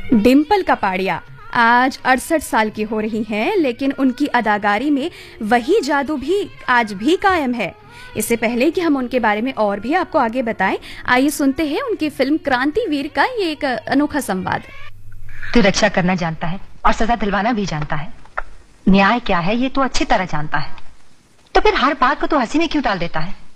डिम्पल कपाड़िया आज 68 साल की हो रही हैं, लेकिन उनकी अदाकारी में वही जादू भी आज भी कायम है। इससे पहले कि हम उनके बारे में और भी आपको आगे बताएं, आइए सुनते हैं उनकी फिल्म क्रांतिवीर का ये एक अनोखा संवाद। तू रक्षा करना जानता है और सजा दिलवाना भी जानता है। न्याय क्या है ये तू अच्छी तरह जानता है, तो फिर हर बात को तू हंसी में क्यों टाल देता है?